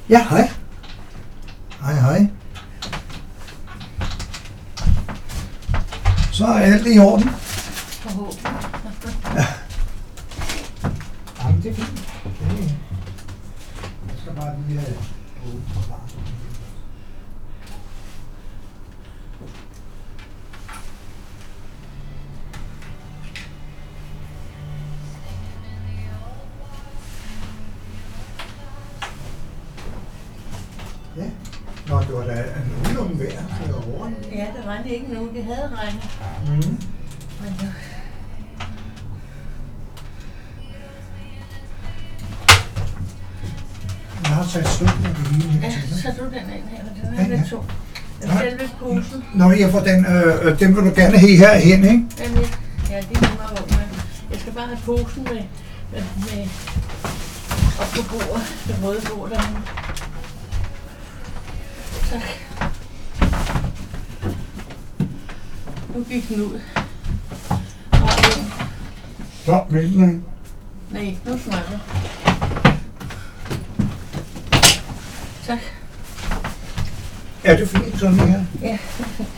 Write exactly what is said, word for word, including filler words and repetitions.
Ja, hej. Hej, hej. Så er alt i orden. Forhåbentlig. Jamen, det er fint. Okay. Jeg skal bare lige have åbent for klar. Ja. Nå, det var da nogenlunde vejr til at overleve. Ja, det regnede ikke nu. Det havde regnet. Mm. Men ja. Jeg har sat slukken af det hele her Ja, til dig. så du den ind her, den Ja, er ja. lidt tung. Jeg Nej. selv lidt posen. Nå, jeg får den, øh, øh, den vil du gerne have herhen, ikke? Den er, ja, det er nemmere hvor man. Jeg skal bare have posen med, med, med op på bordet, det røde bord derinde. Tak. Nu gik den ud. Og den. Så, vælten. Nej, nu smager. Tak. Er det fint sådan her? Ja,